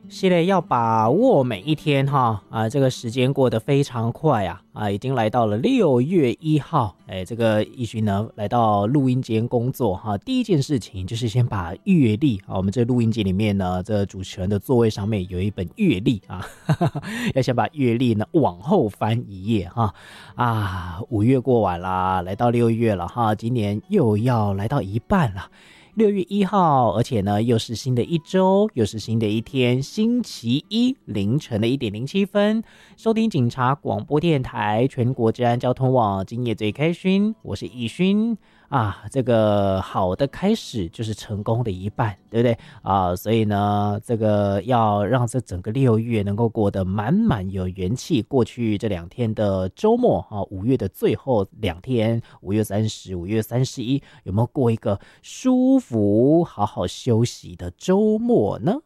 是嘞，要把握每一天哈这个时间过得非常快已经来到了6月1号，这个奕勋呢来到录音间工作哈，第一件事情就是先把月历我们这录音间里面呢，这主持人的座位上面有一本月历要先把月历呢往后翻一页5月过完啦，来到6月了哈，今年又要来到一半了。6月1号，而且呢，又是新的一周，又是新的一天，星期一凌晨的1:07，收听警察广播电台全国治安交通网，今夜最开心，我是奕勋这个好的开始就是成功的一半，对不对所以呢，这个要让这整个6月能够过得满满有元气。过去这2天的周末5月的最后2天，5月30、5月31，有没有过一个舒服、好好休息的周末呢？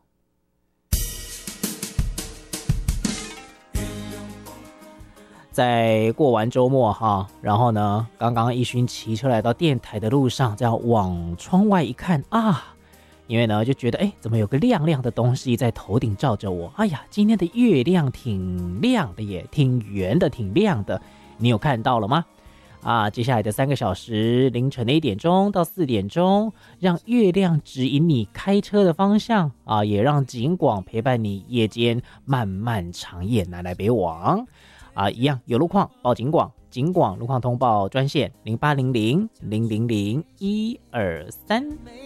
在过完周末然后呢，刚刚奕勋骑车来到电台的路上，这样往窗外一看因为呢就觉得怎么有个亮亮的东西在头顶照着我，今天的月亮挺亮的耶，挺圆的，挺亮的，你有看到了吗？接下来的3个小时，凌晨的1点钟到4点钟，让月亮指引你开车的方向也让警广陪伴你夜间漫漫长夜南来北往一样有路况报警广，警广路况通报专线0800-000-123。